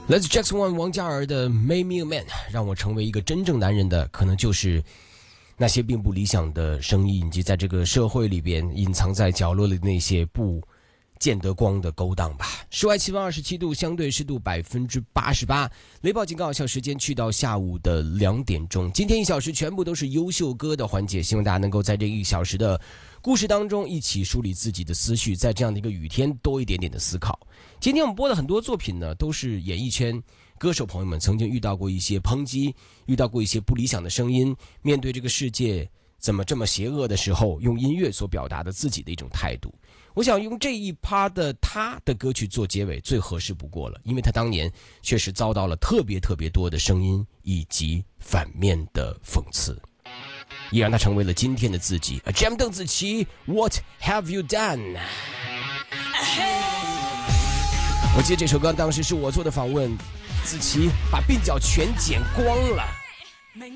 Let's Jackson One 王嘉尔的 Make Me a Man， 让我成为一个真正男人的，可能就是那些并不理想的声音，以及在这个社会里边隐藏在角落里的那些不见得光的勾当吧。室外气温27度，相对湿度88%，雷暴警告有效时间去到下午的2点钟。今天1小时全部都是优秀歌的环节，希望大家能够在这1小时的故事当中一起梳理自己的思绪，在这样的一个雨天多一点点的思考。今天我们播的很多作品呢，都是演艺圈歌手朋友们曾经遇到过一些抨击，遇到过一些不理想的声音，面对这个世界怎么这么邪恶的时候，用音乐所表达的自己的一种态度。我想用这一趴的他的歌曲做结尾最合适不过了，因为他当年确实遭到了特别多的声音以及反面的讽刺，也让他成为了今天的自己。Jam 邓紫棋 What Have You Done。 我记得这首歌当时是我做的访问，紫棋把鬓角全剪光了。